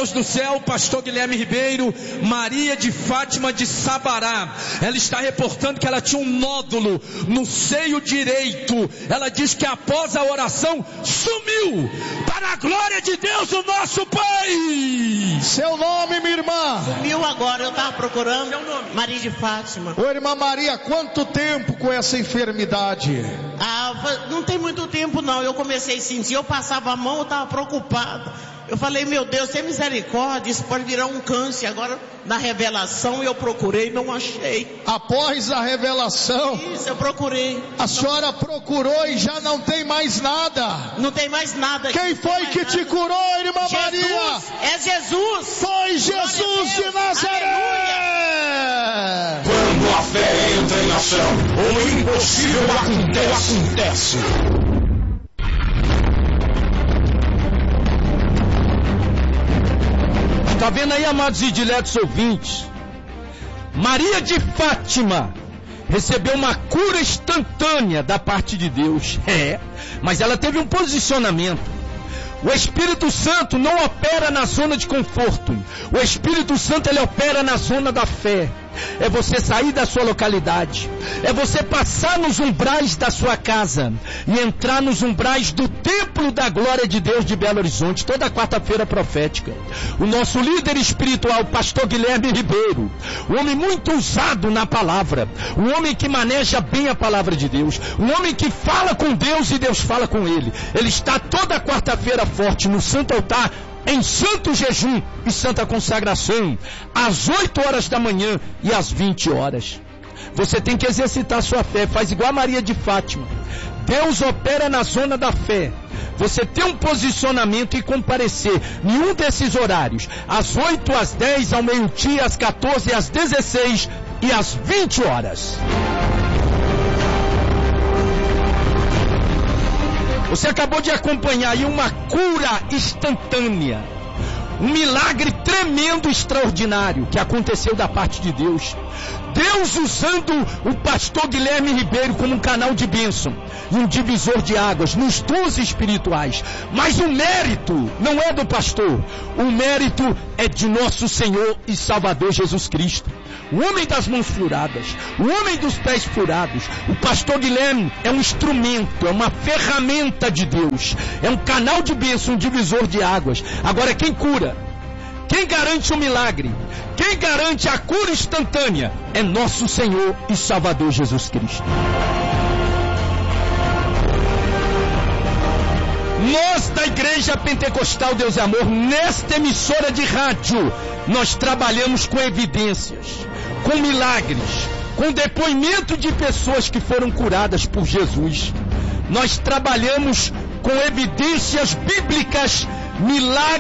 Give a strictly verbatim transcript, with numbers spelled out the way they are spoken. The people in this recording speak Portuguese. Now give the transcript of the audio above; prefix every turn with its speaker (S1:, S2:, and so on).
S1: Deus do céu, pastor Guilherme Ribeiro, Maria de Fátima de Sabará. Ela está reportando que ela tinha um nódulo no seio direito. Ela diz que após a oração sumiu. Para a glória de Deus, o nosso Pai.
S2: Seu nome, minha irmã?
S3: Sumiu agora, eu estava procurando. Seu nome? Maria de Fátima.
S2: Ô irmã Maria, quanto tempo com essa enfermidade?
S3: Ah, não tem muito tempo não. Eu comecei a sentir, eu passava a mão, eu estava preocupada. Eu falei, meu Deus, tem misericórdia, isso pode virar um câncer. Agora, na revelação, eu procurei, não achei.
S2: Após a revelação?
S3: Isso, eu procurei.
S2: A senhora procurou e já não tem mais nada?
S3: Não tem mais nada.
S2: Quem foi que te curou, irmã Maria?
S3: É Jesus.
S2: Foi Jesus de Nazaré.
S4: Quando a fé entra em ação, o impossível acontece. acontece.
S1: Está vendo aí, amados e diletos ouvintes? Maria de Fátima recebeu uma cura instantânea da parte de Deus. É, mas ela teve um posicionamento. O Espírito Santo não opera na zona de conforto. O Espírito Santo, ele opera na zona da fé. É você sair da sua localidade. É você passar nos umbrais da sua casa e entrar nos umbrais do templo da glória de Deus de Belo Horizonte, toda quarta-feira profética. O nosso líder espiritual, pastor Guilherme Ribeiro, um homem muito usado na palavra, um homem que maneja bem a palavra de Deus, um homem que fala com Deus e Deus fala com ele. Ele está toda quarta-feira forte no santo altar, em santo jejum e santa consagração, às oito horas da manhã e às vinte horas. Você tem que exercitar sua fé. Faz igual a Maria de Fátima. Deus opera na zona da fé. Você tem um posicionamento e comparecer em um desses horários, às oito, às dez, ao meio-dia, às quatorze, às dezesseis e às vinte horas. Você acabou de acompanhar aí uma cura instantânea, um milagre tremendo, extraordinário, que aconteceu da parte de Deus. Deus usando o pastor Guilherme Ribeiro como um canal de bênção e um divisor de águas nos dons espirituais. Mas o mérito não é do pastor, o mérito é de nosso Senhor e Salvador Jesus Cristo. O homem das mãos furadas, o homem dos pés furados. O pastor Guilherme é um instrumento, é uma ferramenta de Deus, é um canal de bênção, um divisor de águas. Agora, quem cura, quem garante o milagre, quem garante a cura instantânea é nosso Senhor e Salvador Jesus Cristo. Nós da Igreja Pentecostal Deus e Amor, nesta emissora de rádio, nós trabalhamos com evidências, com milagres, com depoimento de pessoas que foram curadas por Jesus. Nós trabalhamos com evidências bíblicas, milagres.